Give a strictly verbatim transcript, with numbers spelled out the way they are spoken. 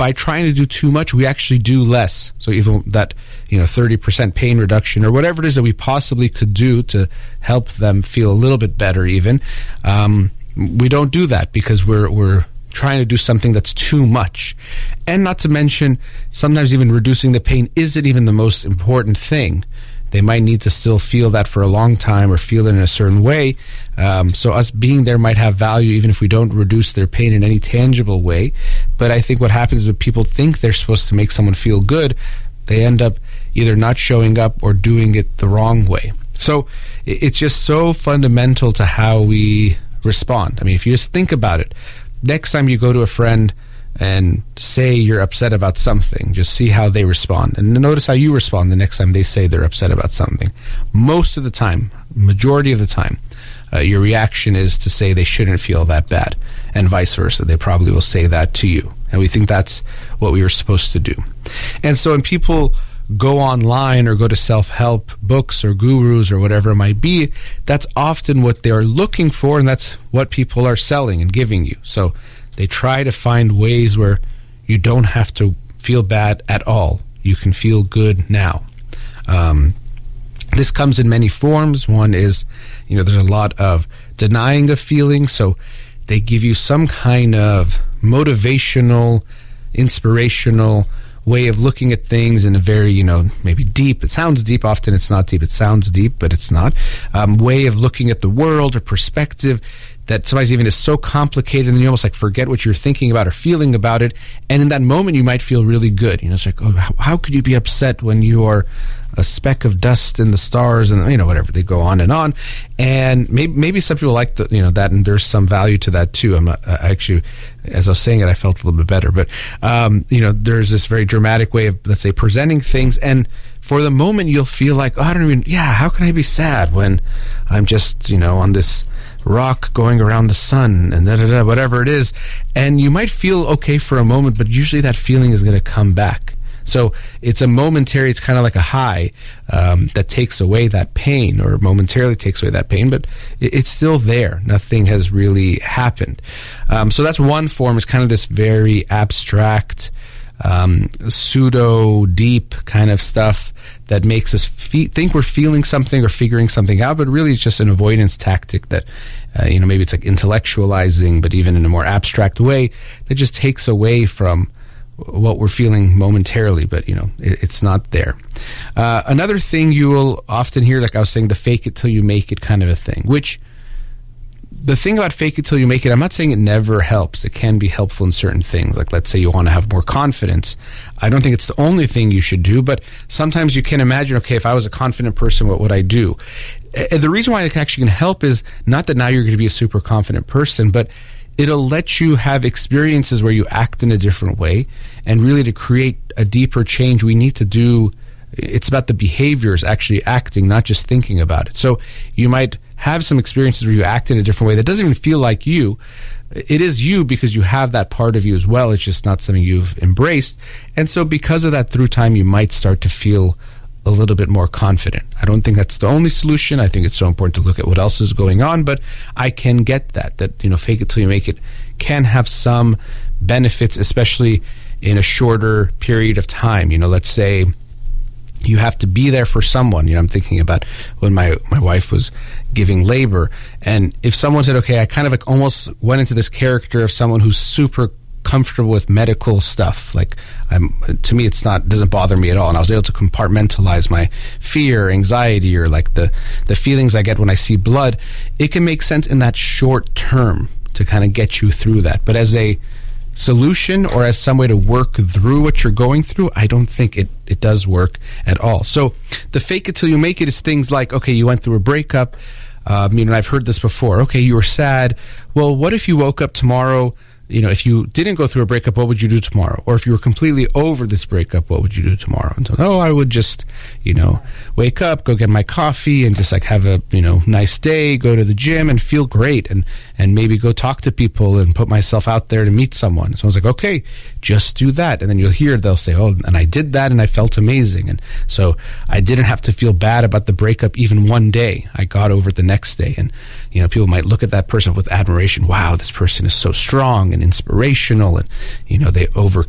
by trying to do too much, we actually do less. So even that, you know, thirty percent pain reduction or whatever it is that we possibly could do to help them feel a little bit better even, um, we don't do that because we're we're trying to do something that's too much. And not to mention, sometimes even reducing the pain isn't even the most important thing. They might need to still feel that for a long time or feel it in a certain way. Um, so us being there might have value even if we don't reduce their pain in any tangible way. But I think what happens is when people think they're supposed to make someone feel good, they end up either not showing up or doing it the wrong way. So it's just so fundamental to how we respond. I mean, if you just think about it, next time you go to a friend and say you're upset about something, just see how they respond. And notice how you respond the next time they say they're upset about something. Most of the time, majority of the time, uh, your reaction is to say they shouldn't feel that bad, and vice versa. They probably will say that to you. And we think that's what we were supposed to do. And so when people go online or go to self-help books or gurus or whatever it might be, that's often what they're looking for, and that's what people are selling and giving you. So they try to find ways where you don't have to feel bad at all. You can feel good now. Um, this comes in many forms. One is, you know, there's a lot of denying of feelings. So they give you some kind of motivational, inspirational way of looking at things in a very, you know, maybe deep. It sounds deep. Often it's not deep. It sounds deep, but it's not. Um, way of looking at the world or perspective that sometimes even is so complicated and you almost like forget what you're thinking about or feeling about it. And in that moment, you might feel really good. You know, it's like, oh, how, how could you be upset when you are a speck of dust in the stars, and, you know, whatever. They go on and on. And maybe maybe some people like the, you know, that, and there's some value to that too. I'm not, I actually, as I was saying it, I felt a little bit better. But, um, you know, there's this very dramatic way of, let's say, presenting things. And for the moment, you'll feel like, oh, I don't even, yeah, how can I be sad when I'm just, you know, on this rock going around the sun and da da da, whatever it is. And you might feel okay for a moment, but usually that feeling is going to come back. So it's a momentary, it's kind of like a high um, that takes away that pain, or momentarily takes away that pain, but it, it's still there. Nothing has really happened. Um, so that's one form, is kind of this very abstract, um, pseudo-deep kind of stuff that makes us fe- think we're feeling something or figuring something out, but really it's just an avoidance tactic that, uh, you know, maybe it's like intellectualizing, but even in a more abstract way that just takes away from what we're feeling momentarily, but, you know, it, it's not there. Uh, another thing you will often hear, like I was saying, the fake it till you make it kind of a thing, which the thing about fake it till you make it, I'm not saying it never helps. It can be helpful in certain things. Like, let's say you want to have more confidence. I don't think it's the only thing you should do, but sometimes you can imagine, okay, if I was a confident person, what would I do? And the reason why it actually can help is not that now you're going to be a super confident person, but it'll let you have experiences where you act in a different way. And really, to create a deeper change, we need to do, it's about the behaviors, actually acting, not just thinking about it. So you might have some experiences where you act in a different way that doesn't even feel like you. It is you because you have that part of you as well. It's just not something you've embraced. And so because of that, through time, you might start to feel a little bit more confident. I don't think that's the only solution. I think it's so important to look at what else is going on, but I can get that, that, you know, fake it till you make it can have some benefits, especially in a shorter period of time. You know, let's say you have to be there for someone. You know, I'm thinking about when my, my wife was giving labor, and if someone said, okay, I kind of like almost went into this character of someone who's super comfortable with medical stuff. Like, I'm, to me, it's not, doesn't bother me at all. And I was able to compartmentalize my fear, anxiety, or like the, the feelings I get when I see blood. It can make sense in that short term to kind of get you through that. But as a solution or as some way to work through what you're going through, I don't think it, it does work at all. So the fake it till you make it is things like, okay, you went through a breakup. Um, you know, I've heard this before. Okay, you were sad. Well, what if you woke up tomorrow? You know, if you didn't go through a breakup, what would you do tomorrow? Or if you were completely over this breakup, what would you do tomorrow? And so, oh, I would just, you know, wake up, go get my coffee, and just like have a, you know, nice day, go to the gym and feel great, and, and maybe go talk to people and put myself out there to meet someone. So I was like, okay, just do that. And then you'll hear, they'll say, oh, and I did that and I felt amazing. And so I didn't have to feel bad about the breakup even one day. I got over it the next day. And, you know, people might look at that person with admiration. Wow, this person is so strong and inspirational, and, you know, they overcame